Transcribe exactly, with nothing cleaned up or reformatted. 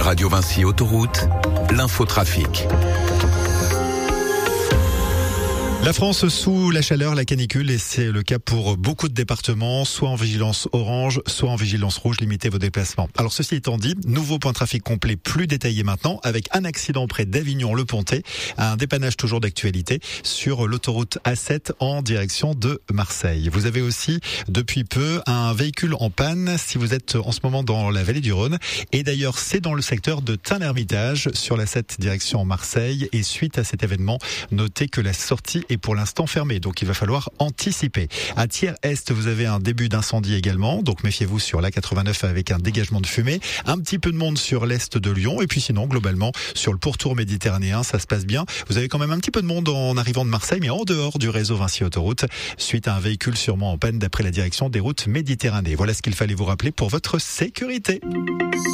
Radio Vinci Autoroute, l'infotrafic. La France sous la chaleur, la canicule, et c'est le cas pour beaucoup de départements, soit en vigilance orange, soit en vigilance rouge. Limitez vos déplacements. Alors ceci étant dit, nouveau point de trafic complet plus détaillé maintenant, avec un accident près d'Avignon-le-Pontet, un dépannage toujours d'actualité sur l'autoroute A sept en direction de Marseille. Vous avez aussi depuis peu un véhicule en panne si vous êtes en ce moment dans la vallée du Rhône, et d'ailleurs c'est dans le secteur de Tain-l'Hermitage sur la sept direction Marseille, et suite à cet événement, notez que la sortie est pour l'instant fermé, donc il va falloir anticiper. À Thiers-Est, vous avez un début d'incendie également, donc méfiez-vous sur l'A quatre-vingt-neuf avec un dégagement de fumée. Un petit peu de monde sur l'Est de Lyon, et puis sinon, globalement, sur le pourtour méditerranéen, ça se passe bien. Vous avez quand même un petit peu de monde en arrivant de Marseille, mais en dehors du réseau Vinci Autoroute, suite à un véhicule sûrement en panne d'après la direction des routes Méditerranée. Voilà ce qu'il fallait vous rappeler pour votre sécurité.